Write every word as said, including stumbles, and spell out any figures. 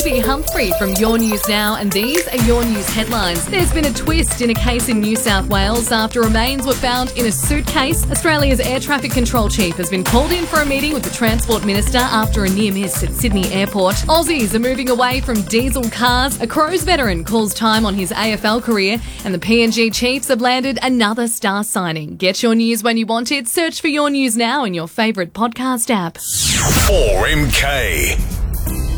Susie Humphrey from Your News Now, and these are Your News headlines. There's been a twist in a case in New South Wales after remains were found in a suitcase. Australia's air traffic control chief has been called in for a meeting with the Transport Minister after a near miss at Sydney Airport. Aussies are moving away from diesel cars. A Crows veteran calls time on his A F L career, and the P N G Chiefs have landed another star signing. Get your news when you want it. Search for Your News Now in your favourite podcast app. four M K